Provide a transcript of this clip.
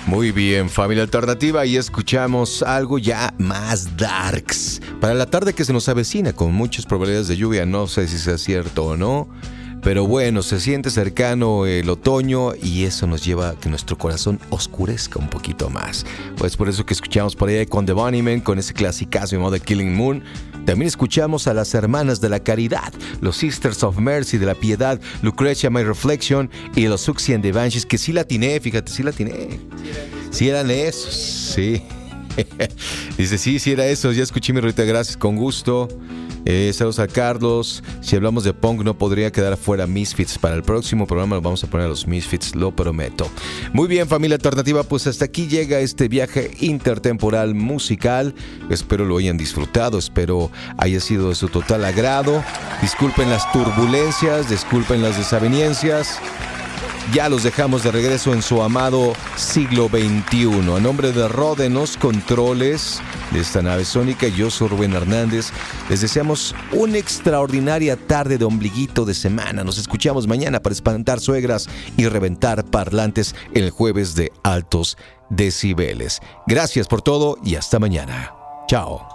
Muy bien, familia alternativa, y escuchamos algo ya más darks. Para la tarde que se nos avecina con muchas probabilidades de lluvia, no sé si sea cierto o no, pero bueno, se siente cercano el otoño y eso nos lleva a que nuestro corazón oscurezca un poquito más. Pues por eso que escuchamos por ahí con The Bunnymen, con ese clasicazo llamado The Killing Moon. También escuchamos a las Hermanas de la Caridad, los Sisters of Mercy de la Piedad, Lucretia My Reflection y los Siouxsie and the Banshees, que sí la atiné, fíjate, sí la atiné. Sí eran esos, sí. Dice, sí era eso, ya escuché mi rolita, gracias, con gusto. Saludos a Carlos. Si hablamos de punk no podría quedar afuera Misfits. Para el próximo programa vamos a poner a los Misfits, lo prometo. Muy bien, familia alternativa, pues hasta aquí llega este viaje intertemporal musical. Espero lo hayan disfrutado, espero haya sido de su total agrado. Disculpen las turbulencias, disculpen las desavenencias. Ya los dejamos de regreso en su amado siglo XXI. A nombre de Rod en los controles de esta nave sónica, yo soy Rubén Hernández. Les deseamos una extraordinaria tarde de ombliguito de semana. Nos escuchamos mañana para espantar suegras y reventar parlantes el jueves de altos decibeles. Gracias por todo y hasta mañana. Chao.